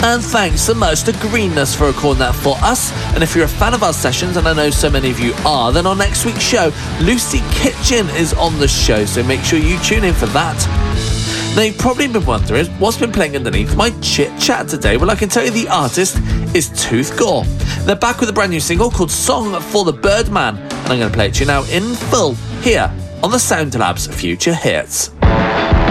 And thanks so much to Greenness for recording that for us. And if you're a fan of our sessions, and I know so many of you are, then on next week's show, Lucy Kitchen is on the show, so make sure you tune in for that. Now, you've probably been wondering what's been playing underneath my chit-chat today. Well, I can tell you the artist is Tooth Gore. They're back with a brand new single called Song for the Birdman, and I'm going to play it to you now in full here on the Sound Labs Future Hits.